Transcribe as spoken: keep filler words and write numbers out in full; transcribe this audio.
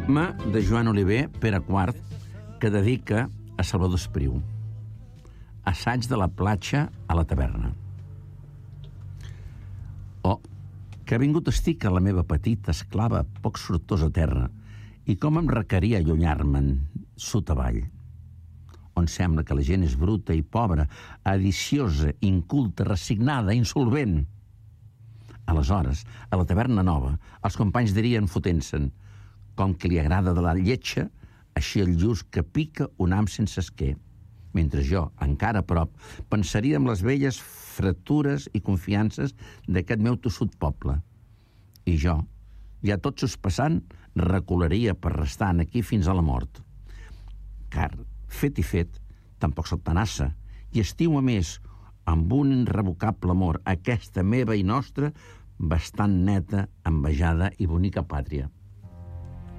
Poema de Joan Oliver, Pere quart, que dedica a Salvador Espriu. Assaig de la platja a la taverna. Oh, que vingut estic a la meva petita esclava poc sortosa terra, i com em requeria allunyar-me'n sota avall, on sembla que la gent és bruta i pobra, adiciosa, inculta, resignada, insolvent. Aleshores, a la taverna nova, els companys dirien fotent-se'n: com que li agrada de la lletja, així el lluç que pica un ham sense esquer. Mentre jo, encara a prop, pensaria en les velles fratures i confiances d'aquest meu tossut poble. I jo, ja tot sospesant, recularia per restar aquí fins a la mort. Car, fet i fet, tampoc se'l tenassa, i estima més, amb un irrevocable amor, aquesta meva i nostra, bastant neta, envejada i bonica pàtria.